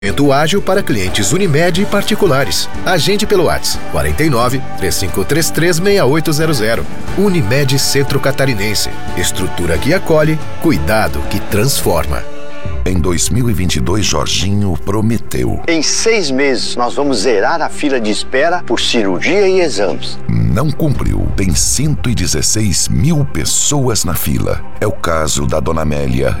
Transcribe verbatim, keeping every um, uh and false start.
Atendimento ágil para clientes Unimed e particulares. Agende pelo WhatsApp quarenta e nove, três cinco três três, seis oito zero zero. Unimed Centro Catarinense. Estrutura que acolhe, cuidado que transforma. Em dois mil e vinte e dois, Jorginho prometeu. Em seis meses, nós vamos zerar a fila de espera por cirurgia e exames. Não cumpriu. Tem cento e dezesseis mil pessoas na fila. É o caso da Dona Amélia